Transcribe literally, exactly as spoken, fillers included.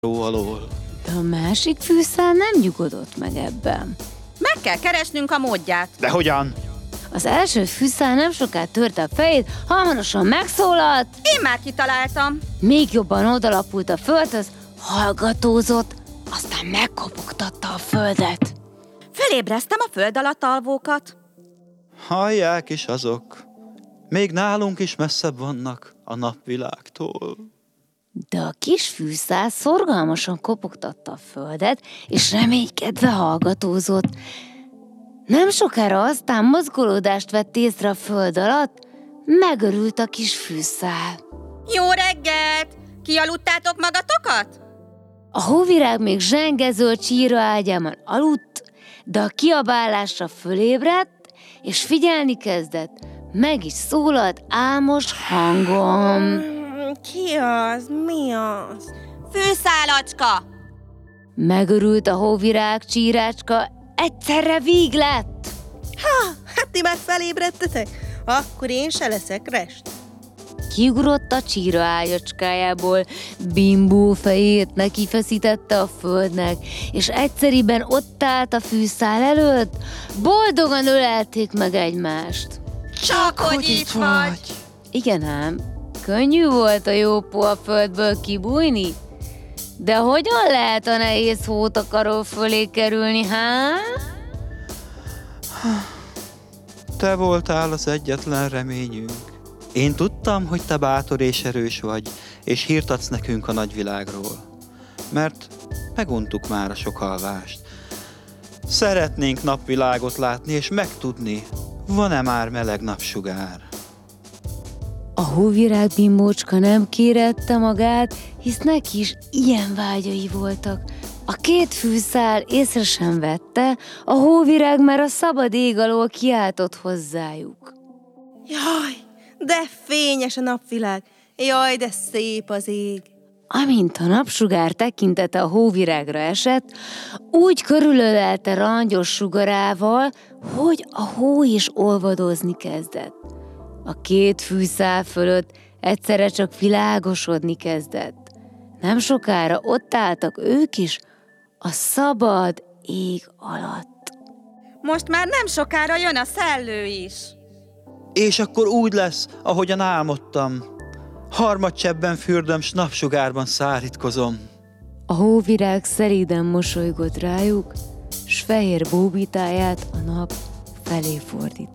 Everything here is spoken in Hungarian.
alól. De a másik fűszál nem nyugodott meg ebben. Meg kell keresnünk a módját. De hogyan? Az első fűszál nem soká törte a fejét, hamarosan megszólalt. Én már kitaláltam. Még jobban odalapult a földhöz, hallgatózott, aztán megkopogtatta a földet. Fölébreztem a föld alatt alvókat. Hallják is azok. Még nálunk is messzebb vannak a napvilágtól. De a kis fűszál szorgalmasan kopogtatta a földet, és reménykedve hallgatózott. Nem sokára aztán mozgolódást vett észre a föld alatt, megörült a kis fűszál. Jó reggelt! Kialudtátok magatokat? A hóvirág még zsengező csíra ágyában aludt, de a kiabálásra fölébredt, és figyelni kezdett. Meg is szólalt álmos hangon. Ki az? Mi az? Fűszálacska! Megörült a hóvirág csírácska, egyszerre víg lett. Ha, hát ti már felébredtetek? Akkor én se leszek rest. Kiugrott a csíra ágyacskájából, bimbó fejét neki feszítette a földnek, és egyszeriben ott állt a fűszál előtt, boldogan ölelték meg egymást. Csak hogy itt vagy! Igen ám, könnyű volt a jópó a földből kibújni? De hogyan lehet a nehéz hótakaró fölé kerülni, há? Te voltál az egyetlen reményünk. Én tudtam, hogy te bátor és erős vagy, és hírt adsz nekünk a nagyvilágról. Mert meguntuk már a sok alvást. Szeretnénk napvilágot látni, és megtudni, van-e már meleg napsugár. A hóvirág bimbócska nem kérette magát, hisz neki is ilyen vágyai voltak. A két fűszál észre sem vette, a hóvirág már a szabad ég alól kiáltott hozzájuk. Jaj, de fényes a napvilág. Jaj, de szép az ég. Amint a napsugár tekintete a hóvirágra esett, úgy körülölelte rangyos sugarával, hogy a hó is olvadozni kezdett. A két fűszál fölött egyszerre csak világosodni kezdett. Nem sokára ott álltak ők is a szabad ég alatt. Most már nem sokára jön a szellő is. És akkor úgy lesz, ahogyan álmodtam. Harmadcsebben fürdöm, s napsugárban szárítkozom. A hóvirág szelíden mosolygott rájuk, s fehér bóbitáját a nap felé fordította.